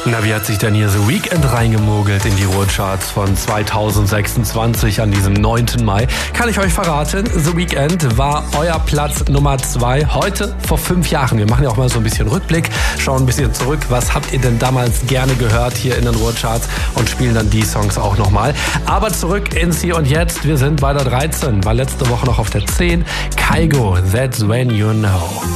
Na, wie hat sich denn hier The Weeknd reingemogelt in die Ruhrcharts von 2026 an diesem 9. Mai? Kann ich euch verraten, The Weeknd war euer Platz Nummer 2 heute vor 5 Jahren. Wir machen ja auch mal so ein bisschen Rückblick, schauen ein bisschen zurück. Was habt ihr denn damals gerne gehört hier in den Ruhrcharts und spielen dann die Songs auch nochmal. Aber zurück ins Hier und Jetzt. Wir sind bei der 13, war letzte Woche noch auf der 10. Kygo, That's When You Know.